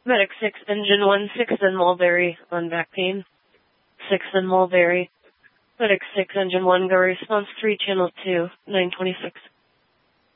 Medic 6, Engine 1, 6 in Mulberry on back pain. 6 in Mulberry. Medic 6, Engine 1, go response 3, Channel 2, 926.